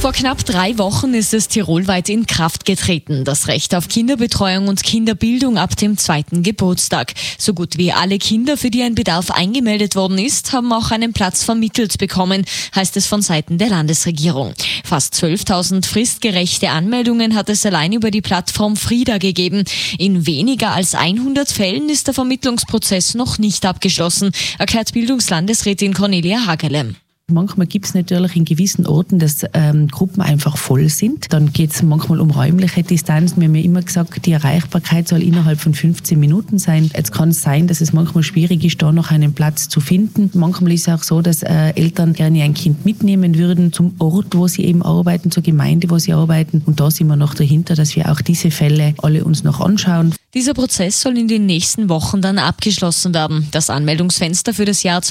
Vor knapp 3 Wochen ist es tirolweit in Kraft getreten. Das Recht auf Kinderbetreuung und Kinderbildung ab dem 2. Geburtstag. So gut wie alle Kinder, für die ein Bedarf eingemeldet worden ist, haben auch einen Platz vermittelt bekommen, heißt es von Seiten der Landesregierung. Fast 12.000 fristgerechte Anmeldungen hat es allein über die Plattform Frida gegeben. In weniger als 100 Fällen ist der Vermittlungsprozess noch nicht abgeschlossen, erklärt Bildungslandesrätin Cornelia Hagerle. Manchmal gibt es natürlich in gewissen Orten, dass Gruppen einfach voll sind. Dann geht es manchmal um räumliche Distanz. Wir haben ja immer gesagt, die Erreichbarkeit soll innerhalb von 15 Minuten sein. Jetzt kann es sein, dass es manchmal schwierig ist, da noch einen Platz zu finden. Manchmal ist es auch so, dass Eltern gerne ein Kind mitnehmen würden zum Ort, wo sie eben arbeiten, zur Gemeinde, wo sie arbeiten. Und da sind wir noch dahinter, dass wir auch diese Fälle alle uns noch anschauen. Dieser Prozess soll in den nächsten Wochen dann abgeschlossen werden. Das Anmeldungsfenster für das Jahr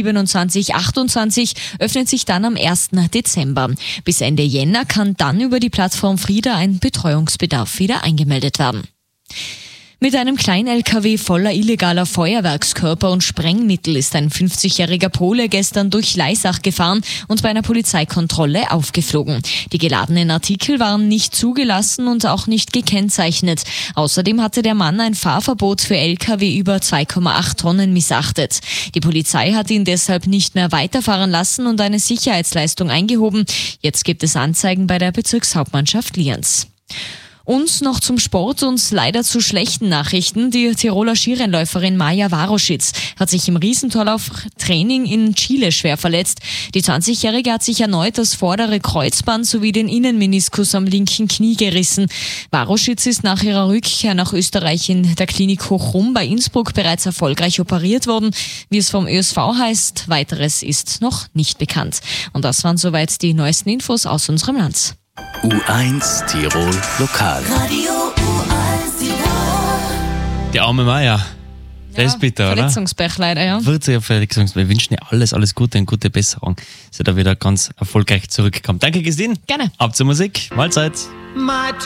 2027/28 öffnet sich dann am 1. Dezember. Bis Ende Jänner kann dann über die Plattform Frida ein Betreuungsbedarf wieder eingemeldet werden. Mit einem Klein-LKW voller illegaler Feuerwerkskörper und Sprengmittel ist ein 50-jähriger Pole gestern durch Laisach gefahren und bei einer Polizeikontrolle aufgeflogen. Die geladenen Artikel waren nicht zugelassen und auch nicht gekennzeichnet. Außerdem hatte der Mann ein Fahrverbot für LKW über 2,8 Tonnen missachtet. Die Polizei hat ihn deshalb nicht mehr weiterfahren lassen und eine Sicherheitsleistung eingehoben. Jetzt gibt es Anzeigen bei der Bezirkshauptmannschaft Lienz. Und noch zum Sport und leider zu schlechten Nachrichten. Die Tiroler Skirennläuferin Maja Waroschitz hat sich im Riesentorlauf-Training in Chile schwer verletzt. Die 20-Jährige hat sich erneut das vordere Kreuzband sowie den Innenmeniskus am linken Knie gerissen. Waroschitz ist nach ihrer Rückkehr nach Österreich in der Klinik Hochrum bei Innsbruck bereits erfolgreich operiert worden. Wie es vom ÖSV heißt, weiteres ist noch nicht bekannt. Und das waren soweit die neuesten Infos aus unserem Land. U1 Tirol Lokal. Radio U1 Tirol. Die arme Maya. Das ist bitter, oder? Verletzungspech leider, ja. Verletzungspech. Wir wünschen dir alles Gute und gute Besserung. Dass er da wieder ganz erfolgreich zurückkommt. Danke, Christine. Gerne. Ab zur Musik. Mahlzeit. My